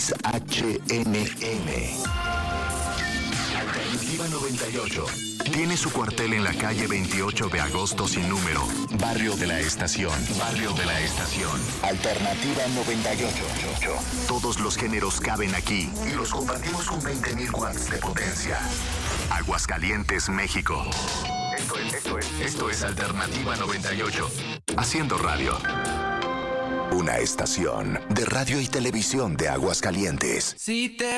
XHNM. Alternativa 98. Tiene su cuartel en la calle 28 de agosto sin número. Barrio de la Estación. Barrio de la Estación. Alternativa 98. Todos los géneros caben aquí y los compartimos con 20.000 watts de potencia. Aguascalientes, México. Esto es Alternativa 98. Haciendo radio. Una estación de radio y televisión de Aguascalientes. Si te